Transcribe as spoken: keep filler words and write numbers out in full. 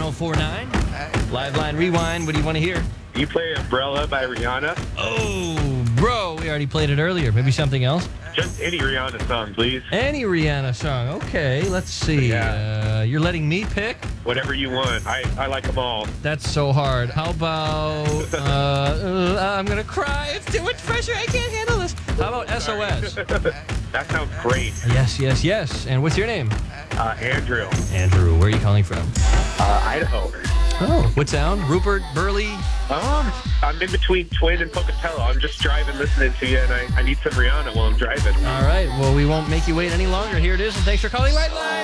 oh four nine. Live Line Rewind. What do you want to hear? You play Umbrella by Rihanna? Oh, bro, we already played it earlier. Maybe something else? Just any Rihanna song, please. Any Rihanna song. Okay, let's see. Yeah. Uh, you're letting me pick? Whatever you want. I, I like them all. That's so hard. How about, uh, uh, I'm going to cry. It's too much pressure. I can't handle this. How about S O S? That sounds great. Yes, yes, yes. And what's your name? Uh, Andrew. Andrew. Where are you calling from? Uh, Idaho. Oh. What sound? Rupert, Burley? Um, I'm in between Twin and Pocatello. I'm just driving, listening to you, and I, I need some Rihanna while I'm driving. All right. Well, we won't make you wait any longer. Here it is, and thanks for calling Lifeline.